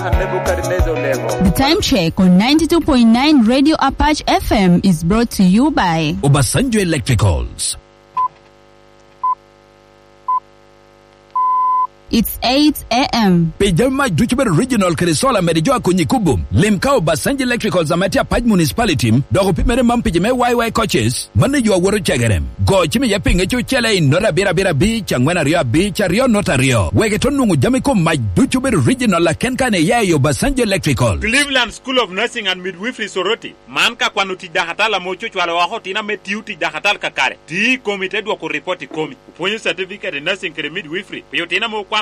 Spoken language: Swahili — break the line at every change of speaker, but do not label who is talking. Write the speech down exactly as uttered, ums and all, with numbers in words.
The time check on ninety-two point nine Radio Apache F M is brought to you by
Obasanjo Electricals.
It's eight a.m.
Pejama Duchber Regional Kresola Merijoa Kunyikubum. Limkao Basanji Electricals Amatia Paj Municipality. Dogo Pimere Mampijame Y Y coaches. Manage your word chagarem. Go Chimi Yaping at your chele in Nora Bira Bira Beach and Wenaria Beach, Rio Notario. Wegetonungu Jamiko, my Duchber Regional Kenkane Yayo Basanji Electrical.
Cleveland School of Nursing and Midwifery Soroti. Manka kwanuti dahatala mocho chwala wahotina metiuti dahatal kakare. Ti committed wako report komi. Uponye certificate in nursing and midwifery. Yotina mo